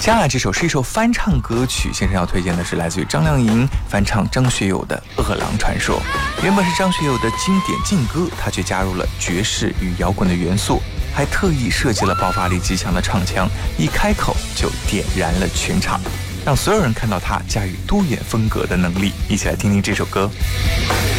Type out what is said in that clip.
接下来这首是一首翻唱歌曲，先生要推荐的是来自于张靓颖翻唱张学友的《饿狼传说》。原本是张学友的经典劲歌，他却加入了爵士与摇滚的元素，还特意设计了爆发力极强的唱腔，一开口就点燃了全场，让所有人看到他驾驭多元风格的能力。一起来听听这首歌。